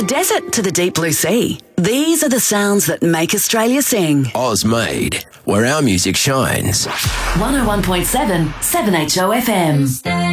the desert to the deep blue sea, these are the sounds that make Australia sing. Ozmade, where our music shines. 101.7 7HO FM.